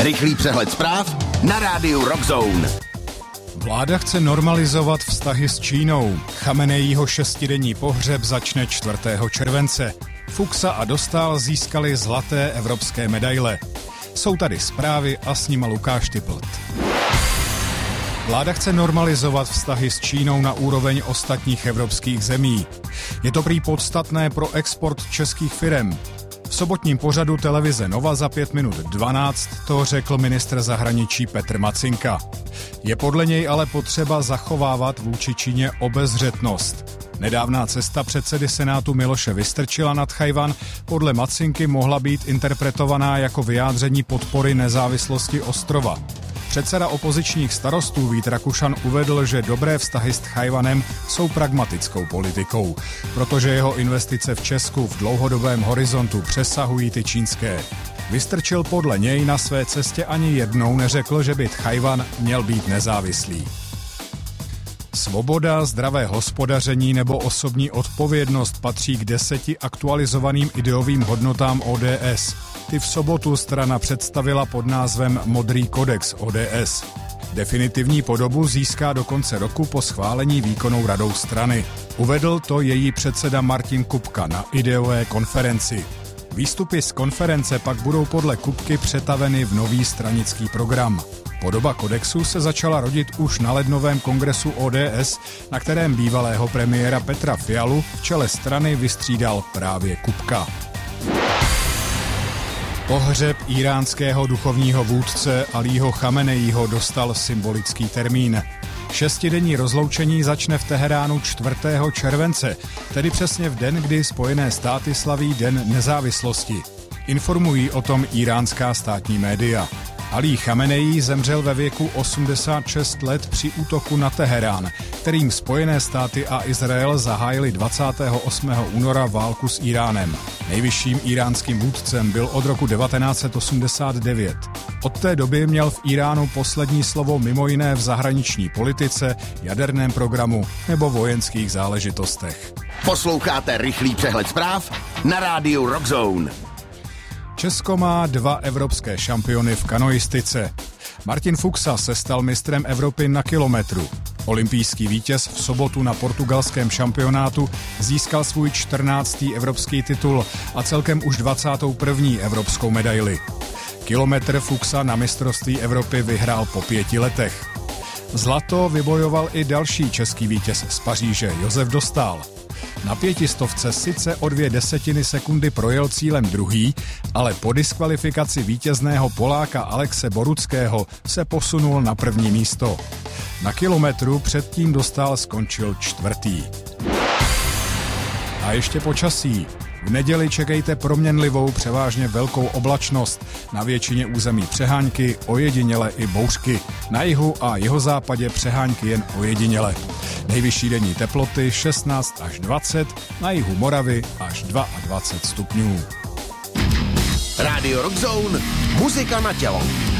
Rychlý přehled zpráv na rádiu Rock Zone. Vláda chce normalizovat vztahy s Čínou. Chamenejího 6denní pohřeb začne 4. července. Fuchsa a Dostál získali zlaté evropské medaile. Jsou tady zprávy a s nima Lukáš Typlt. Vláda chce normalizovat vztahy s Čínou na úroveň ostatních evropských zemí. Je to prý podstatné pro export českých firem. V sobotním pořadu televize Nova za 5 minut 12 to řekl ministr zahraničí Petr Macinka. Je podle něj ale potřeba zachovávat vůči Číně obezřetnost. Nedávná cesta předsedy Senátu Miloše Vystrčila nad Tchaj-wan podle Macinky mohla být interpretovaná jako vyjádření podpory nezávislosti ostrova. Předseda opozičních Starostů Vít Rakušan uvedl, že dobré vztahy s Tchaj-wanem jsou pragmatickou politikou, protože jeho investice v Česku v dlouhodobém horizontu přesahují ty čínské. Vystrčil podle něj na své cestě ani jednou neřekl, že by Tchaj-wan měl být nezávislý. Svoboda, zdravé hospodaření nebo osobní odpovědnost patří k 10 aktualizovaným ideovým hodnotám ODS. Ty v sobotu strana představila pod názvem Modrý kodex ODS. Definitivní podobu získá do konce roku po schválení výkonnou radou strany. Uvedl to její předseda Martin Kupka na ideové konferenci. Výstupy z konference pak budou podle Kupky přetaveny v nový stranický program. Podoba kodexu se začala rodit už na lednovém kongresu ODS, na kterém bývalého premiéra Petra Fialu v čele strany vystřídal právě Kupka. Pohřeb íránského duchovního vůdce Alího Chamenejího dostal symbolický termín. 6denní rozloučení začne v Teheránu 4. července, tedy přesně v den, kdy Spojené státy slaví Den nezávislosti. Informují o tom iránská státní média. Alí Chamenejí zemřel ve věku 86 let při útoku na Teherán, kterým Spojené státy a Izrael zahájili 28. února válku s Íránem. Nejvyšším íránským vůdcem byl od roku 1989. Od té doby měl v Íránu poslední slovo mimo jiné v zahraniční politice, jaderném programu nebo vojenských záležitostech. Posloucháte rychlý přehled zpráv na rádiu Rock Zone. Česko má 2 evropské šampiony v kanoistice. Martin Fuchsa se stal mistrem Evropy na kilometru. Olympijský vítěz v sobotu na portugalském šampionátu získal svůj 14. evropský titul a celkem už 21. evropskou medaili. Kilometr Fuchsa na mistrovství Evropy vyhrál po 5 letech. Zlato vybojoval i další český vítěz z Paříže Josef Dostál. Na 500 sice o 0,2 sekundy projel cílem druhý, ale po diskvalifikaci vítězného Poláka Alexe Boruckého se posunul na 1. místo. Na kilometru předtím Dostál skončil 4. A ještě počasí. V neděli čekejte proměnlivou, převážně velkou oblačnost. Na většině území přehánky, ojediněle i bouřky. Na jihu a jihozápadě přehánky jen ojediněle. Nejvyšší denní teploty 16 až 20, na jihu Moravy až 22 stupňů. Rádio Rock Zone, muzika na tělo.